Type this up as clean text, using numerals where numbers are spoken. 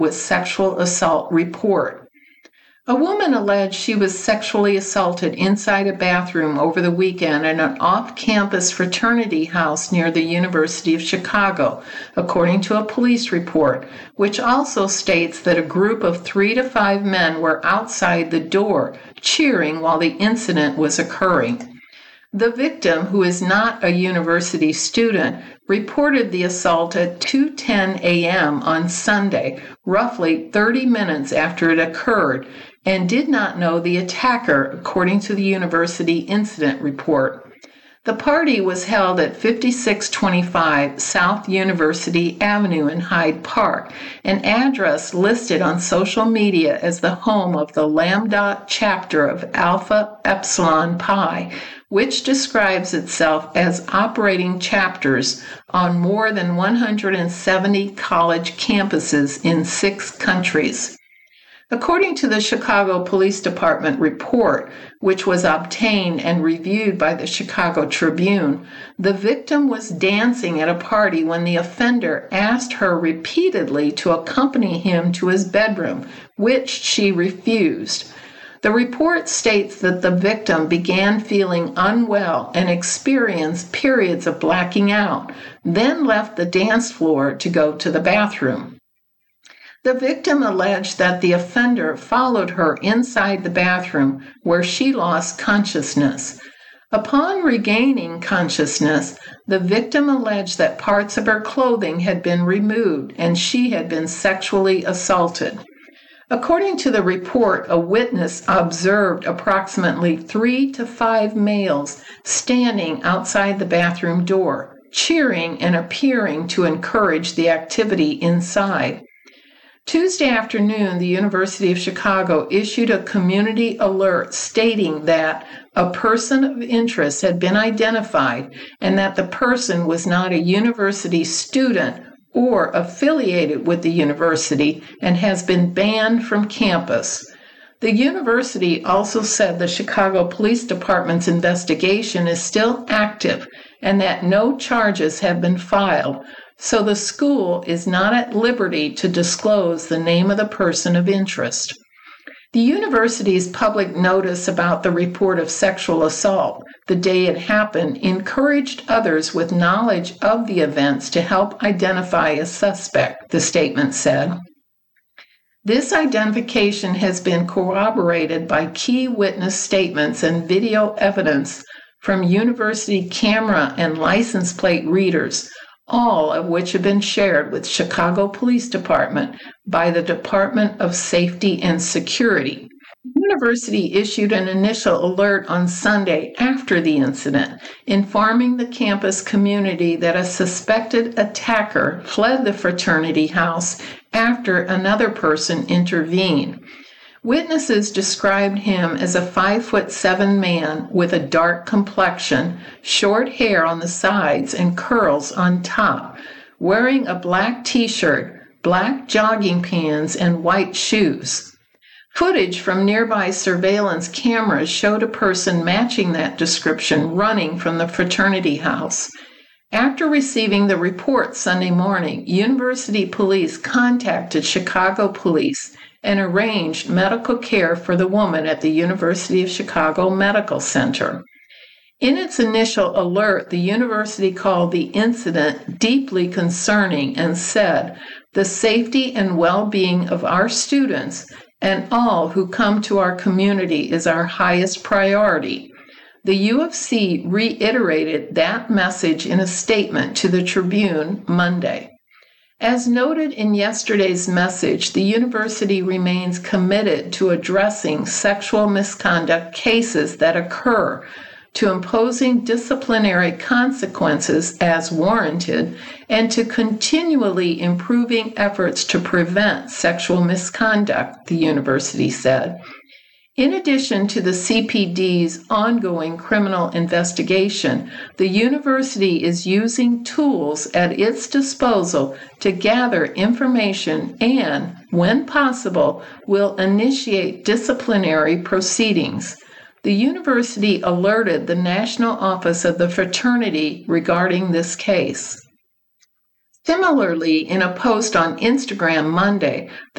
with sexual assault report. A woman alleged she was sexually assaulted inside a bathroom over the weekend at an off-campus fraternity house near the University of Chicago, according to a police report, which also states that a group of 3 to 5 men were outside the door cheering while the incident was occurring. The victim, who is not a university student, reported the assault at 2:10 a.m. on Sunday, roughly 30 minutes after it occurred, and did not know the attacker, according to the university incident report. The party was held at 5625 South University Avenue in Hyde Park, an address listed on social media as the home of the Lambda chapter of Alpha Epsilon Pi, which describes itself as operating chapters on more than 170 college campuses in 6 countries. According to the Chicago Police Department report, which was obtained and reviewed by the Chicago Tribune, the victim was dancing at a party when the offender asked her repeatedly to accompany him to his bedroom, which she refused. The report states that the victim began feeling unwell and experienced periods of blacking out, then left the dance floor to go to the bathroom. The victim alleged that the offender followed her inside the bathroom, where she lost consciousness. Upon regaining consciousness, the victim alleged that parts of her clothing had been removed and she had been sexually assaulted. According to the report, a witness observed approximately 3 to 5 males standing outside the bathroom door, cheering and appearing to encourage the activity inside. Tuesday afternoon, the University of Chicago issued a community alert stating that a person of interest had been identified and that the person was not a university student or affiliated with the university and has been banned from campus. The university also said the Chicago Police Department's investigation is still active and that no charges have been filed, so the school is not at liberty to disclose the name of the person of interest. The university's public notice about the report of sexual assault the day it happened encouraged others with knowledge of the events to help identify a suspect, the statement said. This identification has been corroborated by key witness statements and video evidence from university camera and license plate readers, all of which have been shared with Chicago Police Department by the Department of Safety and Security. The university issued an initial alert on Sunday after the incident, informing the campus community that a suspected attacker fled the fraternity house after another person intervened. Witnesses described him as a 5'7" man with a dark complexion, short hair on the sides and curls on top, wearing a black t-shirt, black jogging pants, and white shoes. Footage from nearby surveillance cameras showed a person matching that description running from the fraternity house. After receiving the report Sunday morning, university police contacted Chicago police and arranged medical care for the woman at the University of Chicago Medical Center. In its initial alert, the university called the incident deeply concerning and said, "The safety and well-being of our students and all who come to our community is our highest priority." The U of C reiterated that message in a statement to the Tribune Monday. As noted in yesterday's message, the university remains committed to addressing sexual misconduct cases that occur, to imposing disciplinary consequences as warranted, and to continually improving efforts to prevent sexual misconduct, the university said. In addition to the CPD's ongoing criminal investigation, the university is using tools at its disposal to gather information and, when possible, will initiate disciplinary proceedings. The university alerted the National Office of the Fraternity regarding this case. Similarly, in a post on Instagram Monday,